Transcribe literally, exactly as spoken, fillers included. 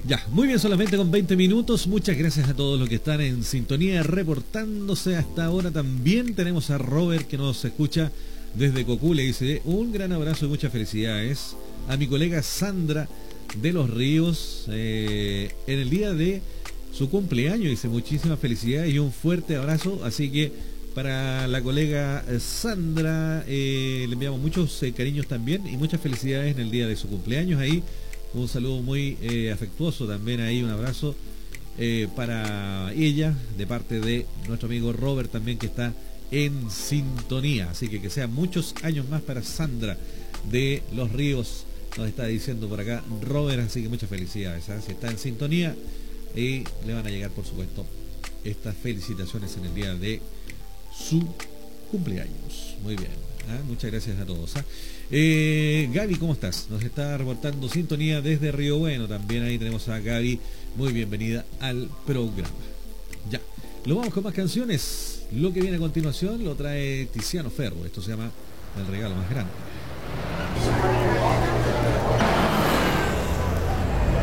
Ya, muy bien, solamente con veinte minutos. Muchas gracias a todos los que están en sintonía, reportándose hasta ahora. También tenemos a Robert que nos escucha desde Cocule. Dice, un gran abrazo y muchas felicidades a mi colega Sandra de los Ríos eh, en el día de su cumpleaños. Dice, muchísimas felicidades y un fuerte abrazo. Así que para la colega Sandra eh, le enviamos muchos eh, cariños también y muchas felicidades en el día de su cumpleaños. Ahí un saludo muy eh, afectuoso también, ahí un abrazo eh, para ella de parte de nuestro amigo Robert también, que está en sintonía. Así que que sean muchos años más para Sandra de los Ríos, nos está diciendo por acá Robert. Así que muchas felicidades, ¿eh? Si está en sintonía, y le van a llegar por supuesto estas felicitaciones en el día de su cumpleaños. Muy bien, ¿eh? Muchas gracias a todos, ¿eh? Eh, Gaby, ¿cómo estás? Nos está reportando sintonía desde Río Bueno. También ahí tenemos a Gaby. Muy bienvenida al programa. Ya, lo vamos con más canciones. Lo que viene a continuación lo trae Tiziano Ferro. Esto se llama El regalo más grande.